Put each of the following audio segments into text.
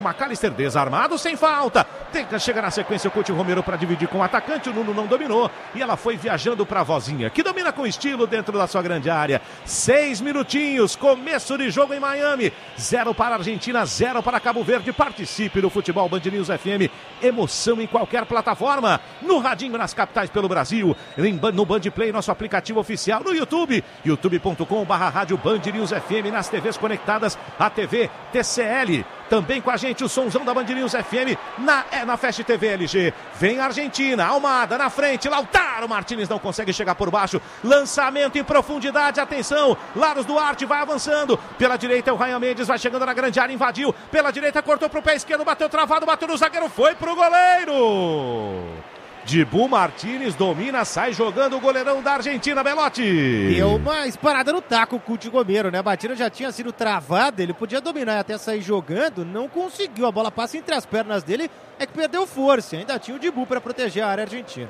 McAllister desarmado, sem falta. Chega na sequência o Coutinho Romero para dividir com o atacante. O Nuno não dominou e ela foi viajando para a vozinha, que domina com estilo dentro da sua grande área. 6 minutinhos, começo de jogo em Miami. 0 para a Argentina, 0 para Cabo Verde. Participe do Futebol Band News FM. Emoção em qualquer plataforma. No radinho nas capitais pelo Brasil. No Band Play, nosso aplicativo oficial. No YouTube, youtube.com/rádio Band News FM. Nas TVs conectadas, a TV TCL. Também com a gente o somzão da Band News FM na Fast TV LG. Vem a Argentina, Almada na frente, Lautaro Martínez não consegue chegar por baixo. Lançamento em profundidade, atenção. Laros Duarte vai avançando. Pela direita é o Ryan Mendes, vai chegando na grande área, invadiu. Pela direita cortou pro pé esquerdo, bateu travado, bateu no zagueiro, foi pro goleiro. Dibu Martínez domina, sai jogando o goleirão da Argentina, Belotti. Deu uma parada no taco o Coutinho Romero, né? A batida já tinha sido travada, ele podia dominar e até sair jogando, não conseguiu. A bola passa entre as pernas dele, é que perdeu força. Ainda tinha o Dibu para proteger a área argentina.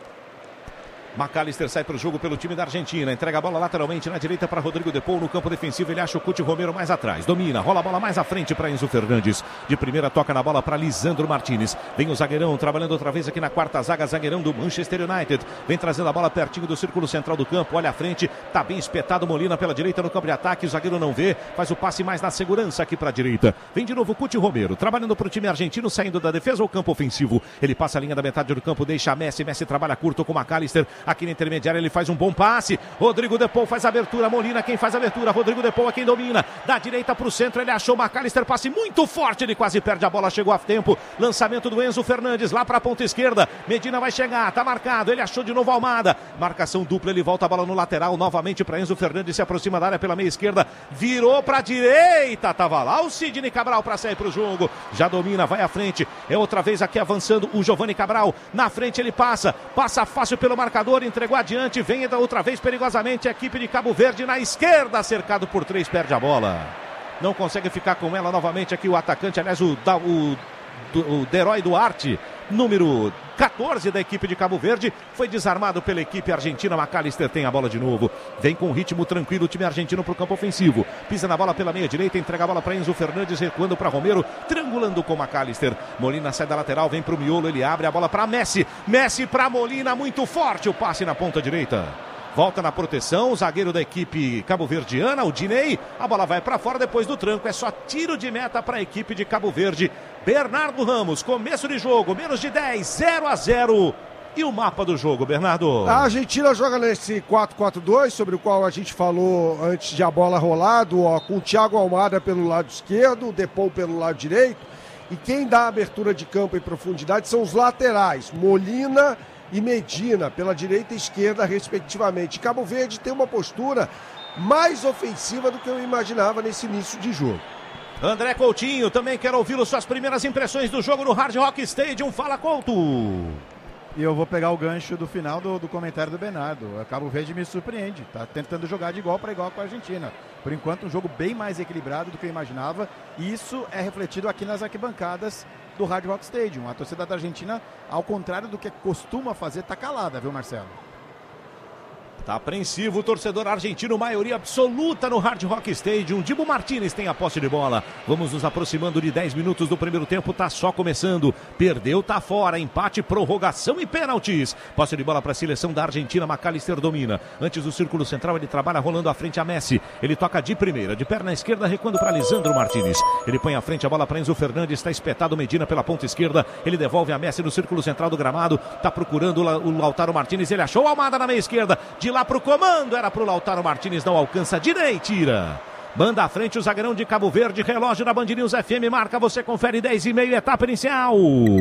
McAllister sai para o jogo pelo time da Argentina, entrega a bola lateralmente na direita para Rodrigo De Paul, no campo defensivo ele acha o Coutinho Romero mais atrás, domina, rola a bola mais à frente para Enzo Fernandes, de primeira toca na bola para Lisandro Martínez, vem o zagueirão trabalhando outra vez aqui na quarta zaga, zagueirão do Manchester United, vem trazendo a bola pertinho do círculo central do campo, olha à frente, tá bem espetado Molina pela direita no campo de ataque, o zagueiro não vê, faz o passe mais na segurança aqui para a direita, vem de novo o Coutinho Romero, trabalhando para o time argentino, saindo da defesa ao campo ofensivo, ele passa a linha da metade do campo, deixa a Messi trabalha curto com o McAllister, aqui na intermediária ele faz um bom passe, Rodrigo De Paul faz a abertura, Molina quem faz a abertura, Rodrigo De Paul é quem domina, da direita para o centro, ele achou o McAllister, passe muito forte, ele quase perde a bola, chegou a tempo, lançamento do Enzo Fernandes, lá para a ponta esquerda, Medina vai chegar, tá marcado, ele achou de novo Almada, marcação dupla, ele volta a bola no lateral, novamente para Enzo Fernandes, se aproxima da área pela meia esquerda, virou para a direita, tava lá o Sidney Cabral para sair para o jogo, já domina, vai à frente, é outra vez aqui avançando o Giovanni Cabral, na frente ele passa fácil pelo marcador, entregou adiante, vem outra vez perigosamente a equipe de Cabo Verde na esquerda, cercado por 3, perde a bola. Não consegue ficar com ela novamente aqui o atacante, aliás o Deroy Duarte, número 14 da equipe de Cabo Verde, foi desarmado pela equipe argentina, McAllister tem a bola de novo, vem com ritmo tranquilo o time argentino para o campo ofensivo, pisa na bola pela meia direita, entrega a bola para Enzo Fernandes, recuando para Romero, triangulando com McAllister, Molina sai da lateral, vem para o miolo, ele abre a bola para Messi para Molina, muito forte o passe na ponta direita. Volta na proteção, o zagueiro da equipe cabo-verdiana, o Diney, a bola vai para fora depois do tranco, é só tiro de meta para a equipe de Cabo Verde. Bernardo Ramos, começo de jogo, menos de 10, 0-0. E o mapa do jogo, Bernardo? A Argentina joga nesse 4-4-2, sobre o qual a gente falou antes de a bola rolar, com o Thiago Almada pelo lado esquerdo, o De Paul pelo lado direito. E quem dá a abertura de campo em profundidade são os laterais, Molina e Medina, pela direita e esquerda, respectivamente. Cabo Verde tem uma postura mais ofensiva do que eu imaginava nesse início de jogo. André Coutinho, também quero ouvi-lo, suas primeiras impressões do jogo no Hard Rock Stadium. Fala, Couto! E eu vou pegar o gancho do final do comentário do Bernardo. O Cabo Verde me surpreende, tá tentando jogar de igual para igual com a Argentina. Por enquanto, um jogo bem mais equilibrado do que eu imaginava. E isso é refletido aqui nas arquibancadas do Hard Rock Stadium. A torcida da Argentina, ao contrário do que costuma fazer, tá calada, viu, Marcelo? Tá apreensivo o torcedor argentino, maioria absoluta no Hard Rock Stadium. Dibu Martínez tem a posse de bola. Vamos nos aproximando de 10 minutos do primeiro tempo, tá só começando. Perdeu, tá fora, empate, prorrogação e pênaltis. Posse de bola para a seleção da Argentina, McAllister domina. Antes do círculo central, ele trabalha rolando à frente a Messi. Ele toca de primeira, de perna esquerda, recuando para Lisandro Martínez. Ele põe à frente a bola para Enzo Fernandes, está espetado Medina pela ponta esquerda. Ele devolve a Messi no círculo central do gramado. Tá procurando o Lautaro Martínez, ele achou a Almada na meia esquerda. De lá pro comando, era pro Lautaro Martínez, não alcança, Diney tira. Manda à frente o zagueirão de Cabo Verde, relógio da Band News FM, marca, você confere 10:30, etapa inicial.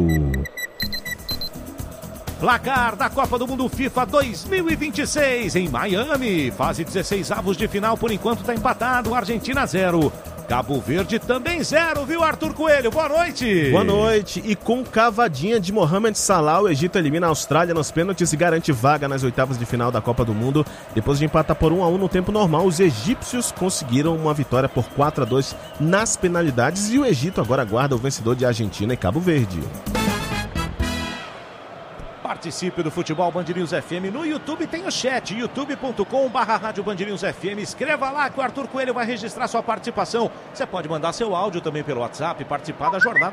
Placar da Copa do Mundo FIFA 2026 em Miami, fase 16avos de final, por enquanto tá empatado, Argentina 0. Cabo Verde também 0, viu, Arthur Coelho? Boa noite! Boa noite. E com cavadinha de Mohamed Salah, o Egito elimina a Austrália nos pênaltis e garante vaga nas oitavas de final da Copa do Mundo. Depois de empatar por 1-1 no tempo normal, os egípcios conseguiram uma vitória por 4-2 nas penalidades e o Egito agora aguarda o vencedor de Argentina e Cabo Verde. Participe do Futebol Band News FM. No YouTube tem o chat, youtube.com/Rádio Band News FM. Escreva lá que o Arthur Coelho vai registrar sua participação. Você pode mandar seu áudio também pelo WhatsApp, participar da jornada.